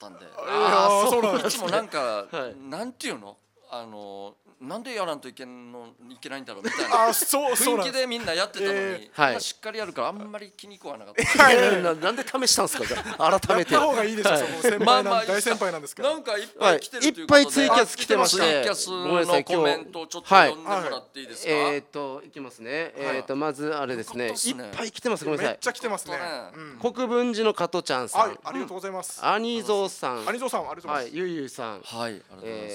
んで、 そうなんですね。 いつもなんか、 はい、 なんていうの、なんでやらんといけないんだろうみたいな雰囲気でみんなやってたのに、 はい、 しっかりやるからあんまり気に食わなかった。 なんで試したんですか、じゃあ改めて。 やった方がいいですよ、先輩大先輩なんですから。 なんかいっぱい来てるということで、 いっぱいツイキャス来てまして、 ツイキャスのコメントをちょっと読んでもらっていいですか。 いきますね。まずあれですね、いっぱい来てます。ごめんなさい。 めっちゃ来てますね。 国分寺の加トちゃんさん、 ありがとうございます。 アニゾーさん、 ありがとうございます。 ゆいゆいさん、 はい、ありがとうございます。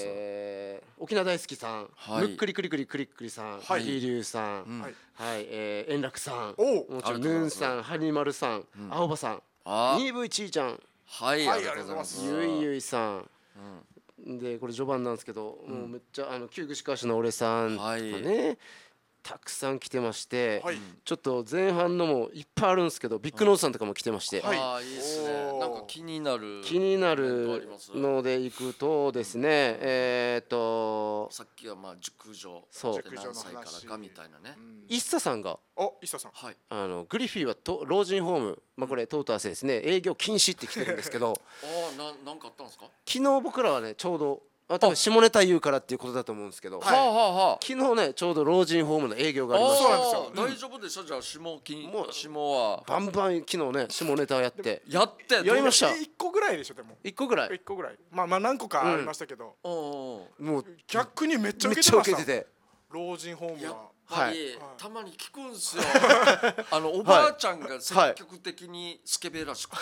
沖縄大好きさん、むっくりくりくりくりくりさん、ひりゅうさん、円楽さん、もちろんヌンさん、はにまるさん、青葉さん、2V ちーちゃん、 はい、ありがとうございます。 ゆいゆいさん、でこれ序盤なんですけど、もうめっちゃ旧串川市の俺さんとかね、たくさん来てまして、ちょっと前半のもいっぱいあるんですけど、ビッグノーズさんとかも来てまして、 いいですね。なんか気になるのでいくとですね、 さっきはまあ熟女で何歳からかみたいなね。 一茶さんが、 一茶さん、 グリフィーは老人ホーム、これトーターセですね、営業禁止って来てるんですけど、 なんかあったんですか。 昨日僕らはね、ちょうど多分下ネタ言うからっていうことだと思うんですけど、昨日ねちょうど老人ホームの営業がありました。 そうなんですよ。大丈夫でしょ。じゃあ下はバンバン昨日ね下ネタやってやりました。 1個ぐらいでしょ。でも 1個ぐらい、 まあ何個かありましたけど、 もう逆にめっちゃ受けてて、老人ホームはたまに聞くんですよ。おばあちゃんが積極的にスケベらしくて、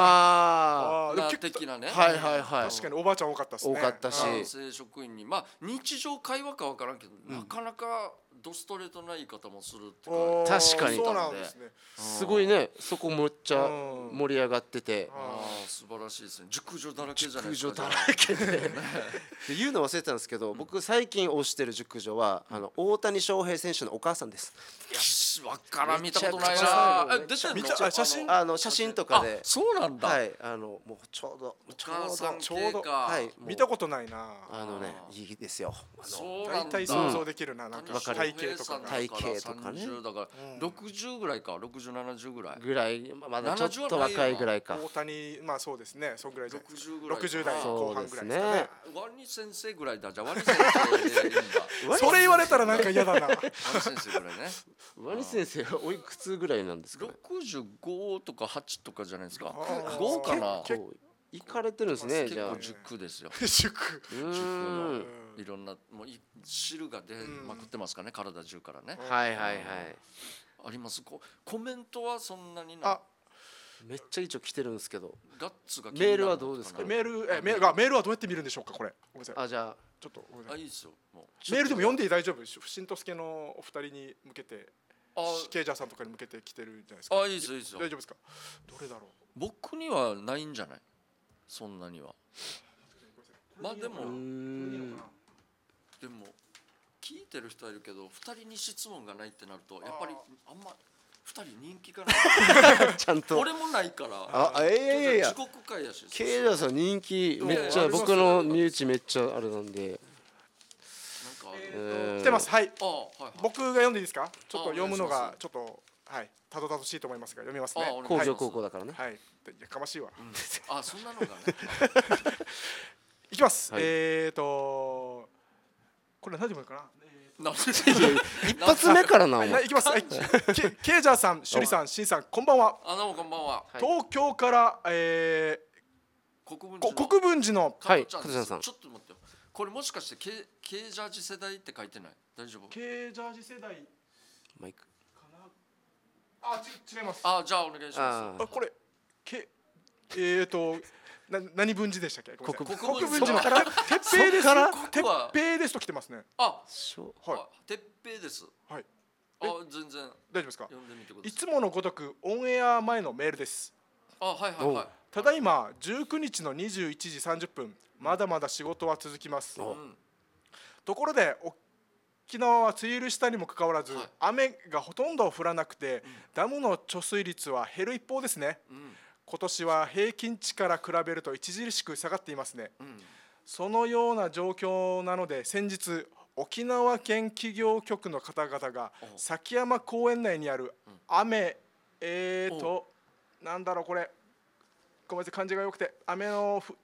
的なね。 確かにおばあちゃん多かったですね。 多かったし、 男性職員に日常会話か分からんけど、なかなかドストレートな言い方もするって確かにそうなんですね。 すごいね、そこめっちゃ盛り上がってて、 素晴らしいですね。熟女だらけじゃないですか。 熟女だらけで言うの忘れてたんですけど、僕最近推してる熟女は大谷翔平選手のお母さんです。 わからん、見たことないな。出てるの？写真とかで。 そうなんだ。 もうちょうど見たことないな。 いいですよ。 大体想像できるな。なんか体型とかね。だから60ぐらいか、60、70ぐらい。 まだちょっと若いぐらいか。 大谷、まあそうですね。そんぐらい 60 代後半ぐらいですかね。 ワニ先生ぐらいだ。じゃあワニ先生でいいんだ。 それ言われたらなんか嫌だな。ワニ先生ぐらいね。 ワニ先生はおいくつぐらいなんですか。 65とか8とかじゃないですか。5かな。 行かれてるんですね。じゃあ塾ですよ。 塾のいろんなもう汁が出まくってますかね、体中からね。あります。コメントはそんなにない。 めっちゃ一応来てるんですけど、 ガッツがメールはどうですか。 メールはどうやって見るんでしょうか。これごめんなさい。 じゃあちょっといいですよ。 メールでも読んで大丈夫。新とすけのお二人に向けて、ケイジャーさんとかに向けて来てるじゃないですか。 いいですよ、いいですよ。 大丈夫ですか。どれだろう。 僕にはないんじゃない。そんなには。まあでも聞いてる人はいるけど、2人に質問がないってなるとやっぱりあんま2人人気がないちゃんと俺もないから。地獄会やし。 ケイジャーさん人気めっちゃ、僕の身内めっちゃあれなんで。 来てます。はい。僕が読んでいいですか。ちょっと読むのがちょっとたどたどしいと思いますが読みますね。 工業高校だからね。 はい。やかましいわ。 そんなのがね。 いきます。これ何でもいいかな。 一発目からな。 いきます。ケイジャーさん、シュリさん、シンさん、こんばんは。 どうもこんばんは。 東京から国分寺の加藤さん。 ちょっと待ってよ。これもしかしてケイジャージ世代って書いてない？大丈夫？ ケイジャージ世代。 マイク。 違います。 じゃあお願いします。 これ何分寺でしたっけ。 国分寺の鉄平です。鉄平ですと来てますね。 鉄平です。 はい。 全然大丈夫ですか。 読んでみてください。 いつものごとくオンエア前のメールです。ただいま19日の21時30分、まだまだ仕事は続きます。ところで沖縄は梅雨入りしたにもかかわらず、雨がほとんど降らなくて、ダムの貯水率は減る一方ですね。今年は平均値から比べると著しく下がっていますね。そのような状況なので、先日沖縄県企業局の方々が崎山公園内にあるなんだろうこれ、ごめんなさい漢字が良くて、雨の